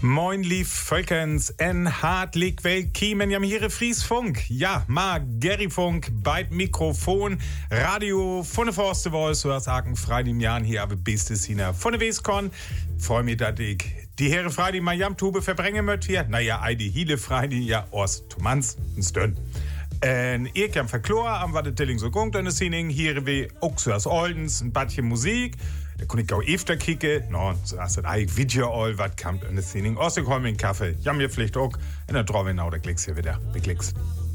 Moin lief Völkens en hartlich willkommen jam hier Friesfunk. Ja, ma Gerryfunk bei Mikrofon, Radio von der Forste Voice, so sagen Freitag im Jahr hier aber bestes Hina von der Weskon. Freu mich, dass ich die Herre Freitag mal Jamtube verbringen möcht hier. Naja, die Hiele Freitag, ja, Ost, Tumans, ein Stön. Ich am Verklor, am war der Tilling so gungt an der Siening, hier wie auch so als Oldens, ein Badchen Musik. Da kann ich auch öfter kicken. No, so hast du eigentlich Video all, was kommt an der Siening. Außer ich hol mir einen Kaffee. Ja, mir vielleicht auch. Und dann drauf genau, da klickst du wieder. Beklickst.